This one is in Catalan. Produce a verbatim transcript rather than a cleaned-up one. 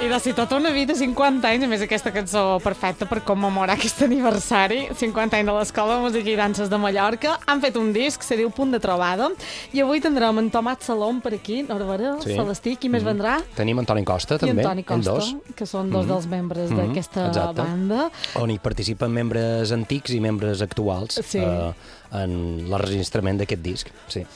I de ser tota una vida, cinquanta anys, a més aquesta cançó perfecta per commemorar aquest aniversari, cinquanta anys de l'Escola de Música i Danses de Mallorca. Han fet un disc, se diu Punt de Trobada, i avui tindrem en Tomat Salom per aquí, Norberà, sí. Celestí, qui més mm -hmm. vendrà? Tenim Antoni Costa, també, i Antoni Costa, dos. que són dos mm -hmm. dels membres mm -hmm. d'aquesta Exacte. banda. On hi participen membres antics i membres actuals sí. eh, en l'enregistrament d'aquest disc. Sí.